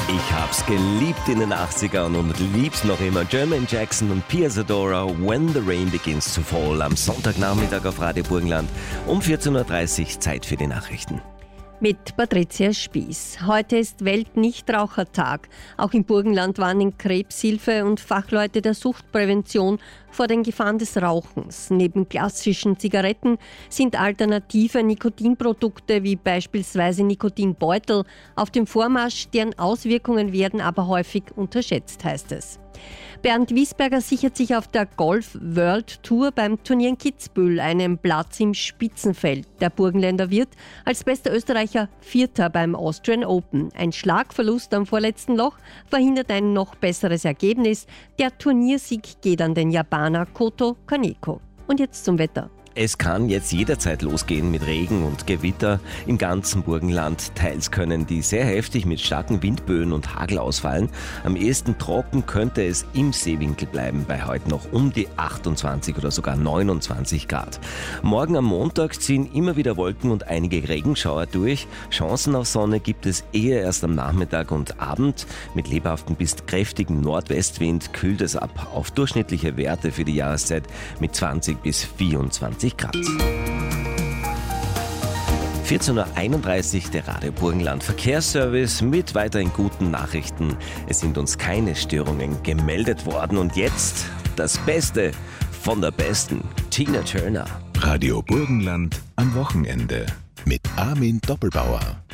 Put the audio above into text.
Ich hab's geliebt in den 80ern und lieb's noch immer. Jermaine Jackson und Pia Zadora, When the Rain Begins to Fall, am Sonntagnachmittag auf Radio Burgenland um 14.30 Uhr, Zeit für die Nachrichten. Mit Patricia Spieß. Heute ist Weltnichtrauchertag. Auch im Burgenland warnen Krebshilfe und Fachleute der Suchtprävention vor den Gefahren des Rauchens. Neben klassischen Zigaretten sind alternative Nikotinprodukte wie beispielsweise Nikotinbeutel auf dem Vormarsch, deren Auswirkungen werden aber häufig unterschätzt, heißt es. Bernd Wiesberger sichert sich auf der Golf World Tour beim Turnier in Kitzbühel einen Platz im Spitzenfeld. Der Burgenländer wird als bester Österreicher Vierter beim Austrian Open. Ein Schlagverlust am vorletzten Loch verhindert ein noch besseres Ergebnis. Der Turniersieg geht an den Japaner Koto Kaneko. Und jetzt zum Wetter. Es kann jetzt jederzeit losgehen mit Regen und Gewitter im ganzen Burgenland. Teils können die sehr heftig mit starken Windböen und Hagel ausfallen. Am ehesten trocken könnte es im Seewinkel bleiben, bei heute noch um die 28 oder sogar 29 Grad. Morgen am Montag ziehen immer wieder Wolken und einige Regenschauer durch. Chancen auf Sonne gibt es eher erst am Nachmittag und Abend. Mit lebhaftem bis kräftigem Nordwestwind kühlt es ab auf durchschnittliche Werte für die Jahreszeit mit 20 bis 24 Grad. 14.31 Uhr, der Radio Burgenland Verkehrsservice mit weiterhin guten Nachrichten. Es sind uns keine Störungen gemeldet worden und jetzt das Beste von der Besten, Tina Turner. Radio Burgenland am Wochenende mit Armin Doppelbauer.